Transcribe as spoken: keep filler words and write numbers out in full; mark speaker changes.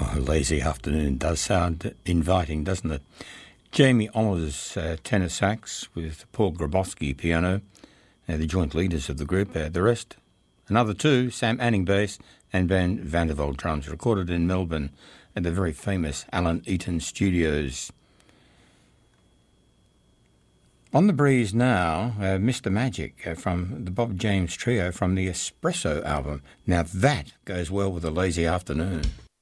Speaker 1: Oh, Lazy Afternoon does sound inviting, doesn't it? Jamie Oliver's uh, tenor sax with Paul Grabowski piano, uh, the joint leaders of the group. Uh, the rest, another two, Sam Anning bass and Van Vandervelde drums, recorded in Melbourne at the very famous Alan Eaton Studios. On the breeze now, uh, Mister Magic uh, from the Bob James Trio from the Espresso album. Now that goes well with a lazy afternoon.